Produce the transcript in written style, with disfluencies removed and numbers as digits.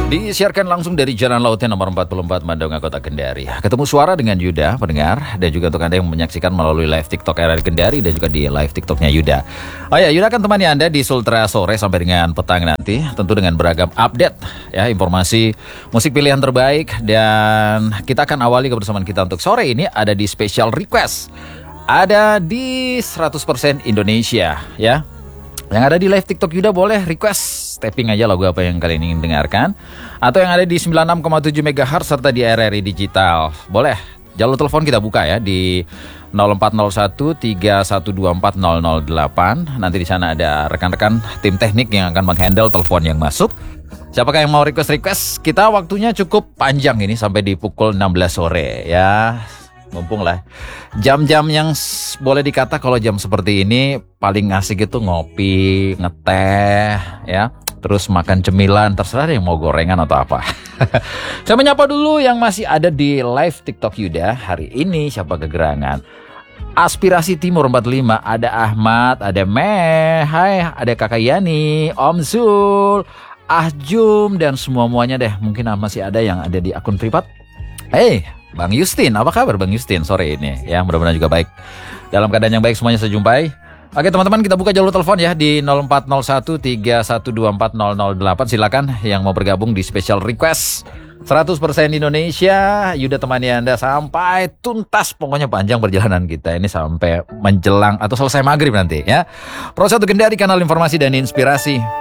Disiarkan langsung dari Jalan Lautnya nomor 44 Mandonga, Kota Kendari. Ketemu suara dengan Yuda, pendengar. Dan juga untuk Anda yang menyaksikan melalui live TikTok RRI Kendari dan juga di live TikToknya Yuda. Oh ya, Yuda akan temani Anda di Sultra sore sampai dengan petang nanti. Tentu dengan beragam update, ya, informasi musik pilihan terbaik. Dan kita akan awali kebersamaan kita untuk sore ini ada di Special Request. Ada di 100% Indonesia, ya. Yang ada di live TikTok Yuda boleh request tapping aja lagu apa yang kalian ingin dengarkan. Atau yang ada di 96,7 MHz serta di RRI Digital. Boleh, jalur telepon kita buka ya di 0401 3124 008. Nanti di sana ada rekan-rekan tim teknik yang akan menghandle telepon yang masuk. Siapakah yang mau request? Kita waktunya cukup panjang ini sampai di pukul 16 sore ya. Mumpung lah jam-jam yang boleh dikata kalau jam seperti ini paling asik itu ngopi, ngeteh ya, terus makan cemilan, terserah yang mau gorengan atau apa. Saya menyapa dulu yang masih ada di live TikTok Yuda hari ini. Siapa kegerangan? Aspirasi Timur 45, ada Ahmad, ada Meh, hai, ada Kakak Yani, Om Zul, Ahjum, dan semua-muanya deh. Mungkin masih ada yang ada di akun privat. Bang Justin, apa kabar Bang Justin sore ini? Ya, mudah-mudahan juga baik. Dalam keadaan yang baik semuanya saya jumpai. Oke teman-teman, kita buka jalur telepon ya di 0401 3124 008. Silakan yang mau bergabung di Special Request 100% Indonesia. Yuda temani Anda sampai tuntas. Pokoknya panjang perjalanan kita ini sampai menjelang atau selesai maghrib nanti ya. Pro 1 Kendari, kanal informasi dan inspirasi.